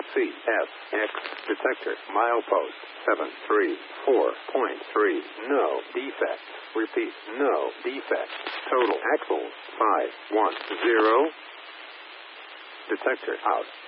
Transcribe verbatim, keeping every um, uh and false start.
C S X. Detector. Milepost seven three four point three. No defects. Repeat. No defects. Total axles five one zero. Detector out.